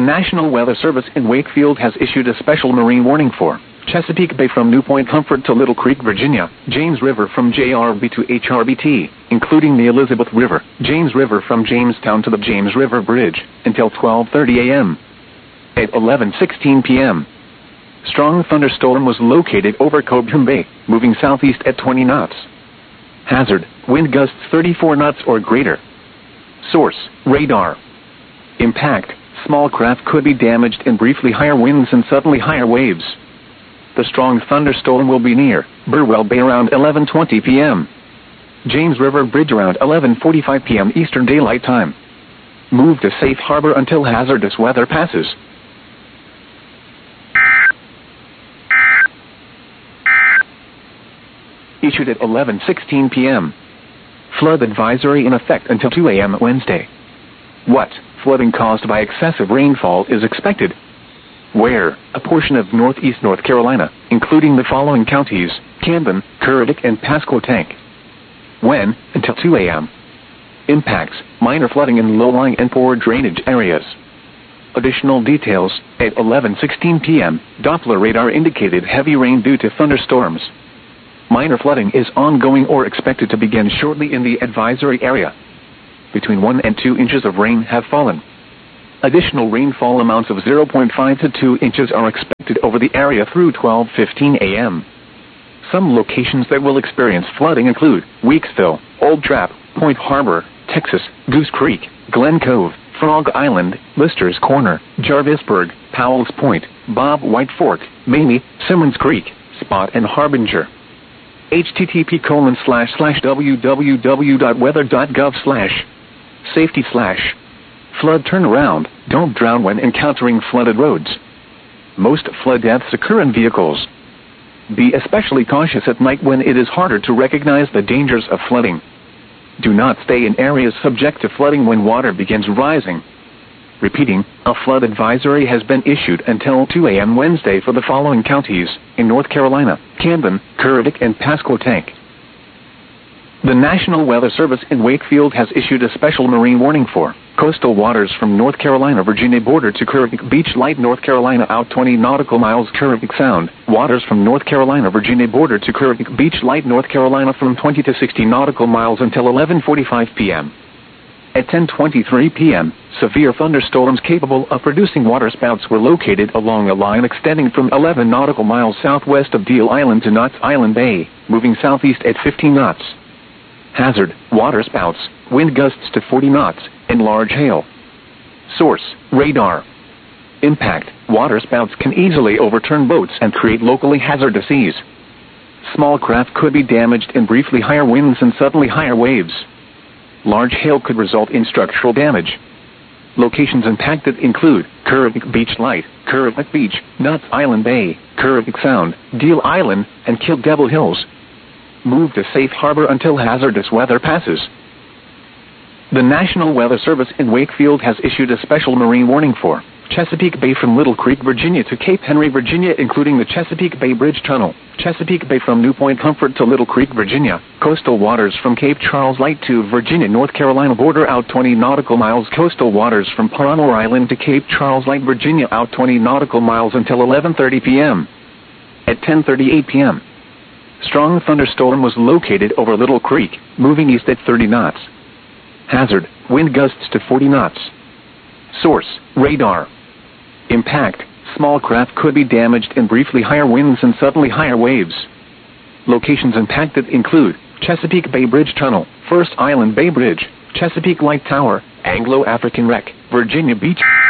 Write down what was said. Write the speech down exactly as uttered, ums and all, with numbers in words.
National Weather Service in Wakefield has issued a special marine warning for Chesapeake Bay from New Point Comfort to Little Creek, Virginia, James River from J R B to H R B T, including the Elizabeth River, James River from Jamestown to the James River Bridge, until twelve thirty a m At eleven sixteen p m, strong thunderstorm was located over Cobham Bay, moving southeast at twenty knots. Hazard, wind gusts thirty-four knots or greater. Source, radar. Impact, small craft could be damaged in briefly higher winds and suddenly higher waves. The strong thunderstorm will be near Burwell Bay around eleven twenty p m James River Bridge around eleven forty-five p m Eastern Daylight Time. Move to safe harbor until hazardous weather passes. Issued at eleven sixteen p m Flood advisory in effect until two a m Wednesday. What? Flooding caused by excessive rainfall is expected. Where? A portion of northeast North Carolina, including the following counties: Camden, Currituck, and Pasquotank. When? Until two a m Impacts: minor flooding in low-lying and poor drainage areas. Additional details: at eleven sixteen p m Doppler radar indicated heavy rain due to thunderstorms. Minor flooding is ongoing or expected to begin shortly in the advisory area. Between one and two inches of rain have fallen. Additional rainfall amounts of zero point five to two inches are expected over the area through twelve fifteen a m Some locations that will experience flooding include Weeksville, Old Trap, Point Harbor, Texas, Goose Creek, Glen Cove, Frog Island, Lister's Corner, Jarvisburg, Powell's Point, Bob White Fork, Mamie, Simmons Creek, Spot, and Harbinger. http colon slash slash www.weather.gov slash safety slash flood turnaround. Don't drown when encountering flooded roads. Most flood deaths occur in vehicles. Be especially cautious at night when it is harder to recognize the dangers of flooding. Do not stay in areas subject to flooding when water begins rising. Repeating, a flood advisory has been issued until two a m Wednesday for the following counties in North Carolina: Camden, Currituck, and Pasquotank. The National Weather Service in Wakefield has issued a special marine warning for coastal waters from North Carolina Virginia border to Currituck Beach Light, North Carolina out twenty nautical miles Currituck Sound. Waters from North Carolina Virginia border to Currituck Beach Light, North Carolina from twenty to sixty nautical miles until eleven forty-five p m At ten twenty-three p m, severe thunderstorms capable of producing waterspouts were located along a line extending from eleven nautical miles southwest of Deal Island to Knott's Island Bay, moving southeast at fifteen knots. Hazard, waterspouts, wind gusts to forty knots, and large hail. Source, radar. Impact, waterspouts can easily overturn boats and create locally hazardous seas. Small craft could be damaged in briefly higher winds and suddenly higher waves. Large hail could result in structural damage. Locations impacted include Currituck Beach Light, Currituck Beach, Knott's Island Bay, Currituck Sound, Deal Island, and Kildebble Hills. Move to safe harbor until hazardous weather passes. The National Weather Service in Wakefield has issued a special marine warning for Chesapeake Bay from Little Creek, Virginia to Cape Henry, Virginia, including the Chesapeake Bay Bridge Tunnel. Chesapeake Bay from New Point Comfort to Little Creek, Virginia. Coastal waters from Cape Charles Light to Virginia, North Carolina border out twenty nautical miles. Coastal waters from Palmer Island to Cape Charles Light, Virginia out twenty nautical miles until eleven thirty p m At ten thirty-eight p m strong thunderstorm was located over Little Creek, moving east at thirty knots. Hazard, wind gusts to forty knots. Source, radar. Impact, small craft could be damaged in briefly higher winds and suddenly higher waves. Locations impacted include Chesapeake Bay Bridge Tunnel, First Island Bay Bridge, Chesapeake Light Tower, Anglo-African Wreck, Virginia Beach.